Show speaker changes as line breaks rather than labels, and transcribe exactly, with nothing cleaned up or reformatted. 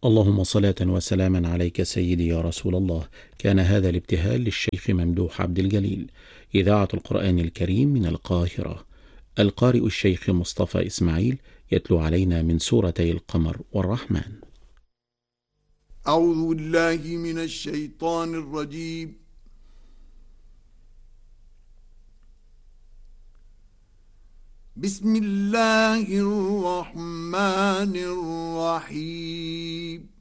اللهم صلاة وسلاما عليك سيدي يا رسول الله. كان هذا الابتهال للشيخ ممدوح عبد الجليل، إذاعة القرآن الكريم من القاهرة. القارئ الشيخ مصطفى إسماعيل يتلو علينا من سورتي القمر والرحمن.
أعوذ بالله من الشيطان الرجيم. بسم الله الرحمن الرحيم.